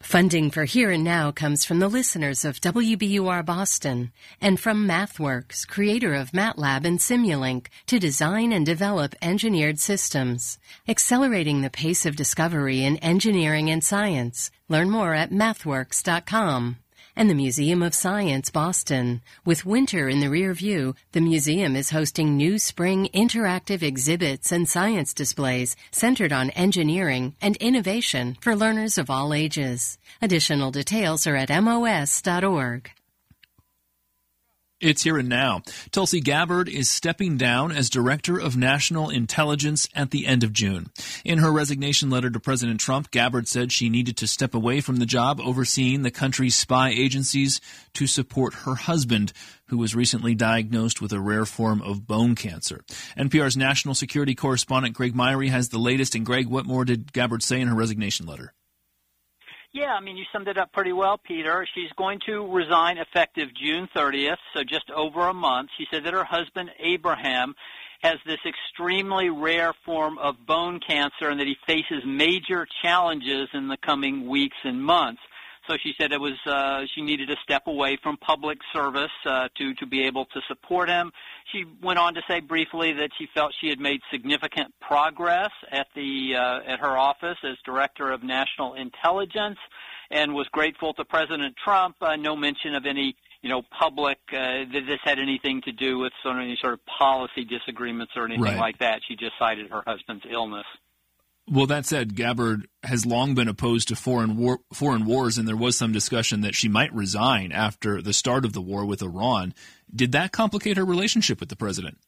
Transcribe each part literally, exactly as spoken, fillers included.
Funding for Here and Now comes from the listeners of W B U R Boston and from MathWorks, creator of MATLAB and Simulink, to design and develop engineered systems, accelerating the pace of discovery in engineering and science. Learn more at mathworks dot com. And the Museum of Science, Boston. With winter in the rear view, the museum is hosting new spring interactive exhibits and science displays centered on engineering and innovation for learners of all ages. Additional details are at M O S dot org. It's Here and Now. Tulsi Gabbard is stepping down as Director of National Intelligence at the end of June. In her resignation letter to President Trump, Gabbard said she needed to step away from the job overseeing the country's spy agencies to support her husband, who was recently diagnosed with a rare form of bone cancer. N P R's national security correspondent Greg Myrie has the latest. And Greg, what more did Gabbard say in her resignation letter? Yeah, I mean, you summed it up pretty well, Peter. She's going to resign effective June thirtieth, so just over a month. She said that her husband, Abraham, has this extremely rare form of bone cancer and that he faces major challenges in the coming weeks and months. So she said it was uh, she needed to step away from public service uh, to to be able to support him. She went on to say briefly that she felt she had made significant progress at the uh, at her office as Director of National Intelligence, and was grateful to President Trump. Uh, no mention of any you know public uh, that this had anything to do with sort of any sort of policy disagreements or anything Right. like that. She just cited her husband's illness. Well, that said, Gabbard has long been opposed to foreign war, foreign wars, and there was some discussion that she might resign after the start of the war with Iran. Did that complicate her relationship with the president?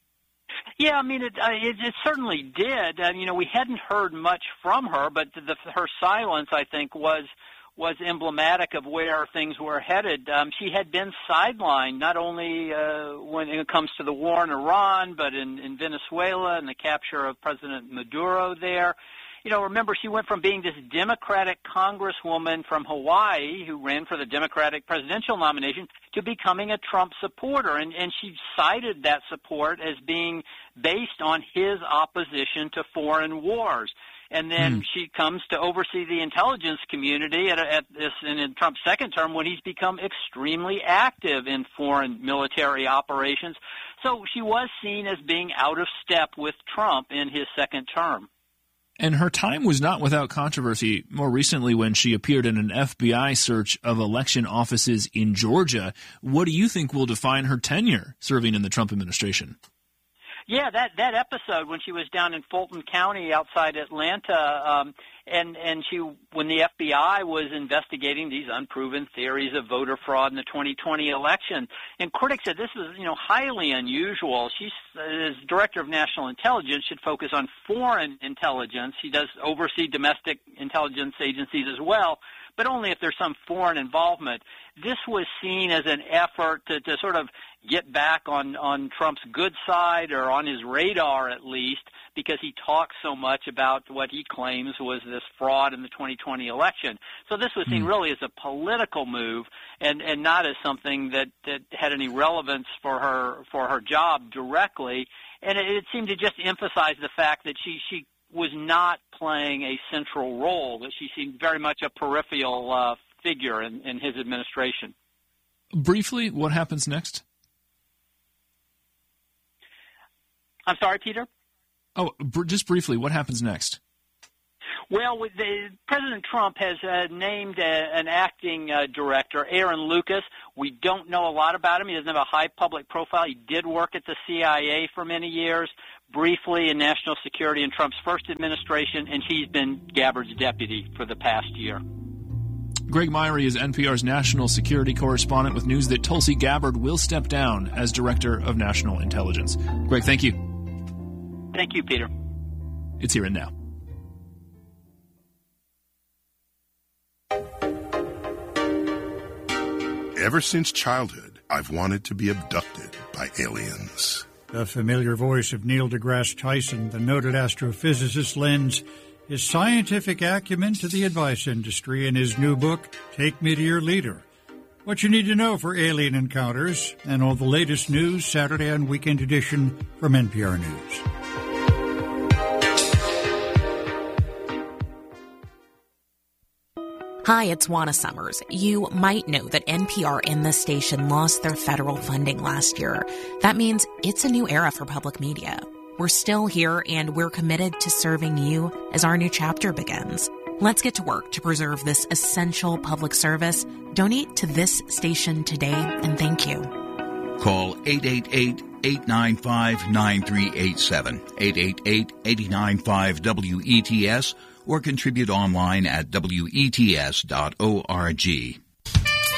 Yeah, I mean, it, uh, it, it certainly did. Uh, you know, we hadn't heard much from her, but the, her silence, I think, was was emblematic of where things were headed. Um, she had been sidelined not only uh, when it comes to the war in Iran, but in, in Venezuela and the capture of President Maduro there. You know, remember, she went from being this Democratic congresswoman from Hawaii who ran for the Democratic presidential nomination to becoming a Trump supporter. And, and she cited that support as being based on his opposition to foreign wars. And then mm. she comes to oversee the intelligence community at, at this in, in Trump's second term when he's become extremely active in foreign military operations. So she was seen as being out of step with Trump in his second term. And her time was not without controversy, more recently when she appeared in an F B I search of election offices in Georgia. What do you think will define her tenure serving in the Trump administration? Yeah, that that episode when she was down in Fulton County outside Atlanta, um, and and she when the F B I was investigating these unproven theories of voter fraud in the twenty twenty election, and critics said this is you know highly unusual. She, as Director of National Intelligence, should focus on foreign intelligence. She does oversee domestic intelligence agencies as well, but only if there's some foreign involvement. This was seen as an effort to, to sort of get back on, on Trump's good side, or on his radar at least, because he talks so much about what he claims was this fraud in the twenty twenty election. So this was seen mm. really as a political move, and, and not as something that, that had any relevance for her for her job directly. And it, it seemed to just emphasize the fact that she she was not playing a central role, that she seemed very much a peripheral uh, figure in, in his administration. Briefly, what happens next? I'm sorry, Peter? Oh, br- just briefly, what happens next? Well, with the, President Trump has uh, named a, an acting uh, director, Aaron Lucas. We don't know a lot about him. He doesn't have a high public profile. He did work at the C I A for many years, briefly in national security in Trump's first administration, and he's been Gabbard's deputy for the past year. Greg Myrie is N P R's national security correspondent with news that Tulsi Gabbard will step down as Director of National Intelligence. Greg, thank you. Thank you, Peter. It's Here and Now. Ever since childhood, I've wanted to be abducted by aliens. The familiar voice of Neil deGrasse Tyson, the noted astrophysicist, lends his scientific acumen to the advice industry in his new book, Take Me to Your Leader. What you need to know for alien encounters and all the latest news, Saturday and weekend edition from N P R News. Hi, it's Juana Summers. You might know that N P R and this station lost their federal funding last year. That means it's a new era for public media. We're still here, and we're committed to serving you as our new chapter begins. Let's get to work to preserve this essential public service. Donate to this station today, and thank you. Call eight eight eight, eight nine five, nine three eight seven, eight eight eight, eight nine five, W E T S, or contribute online at W E T S dot org.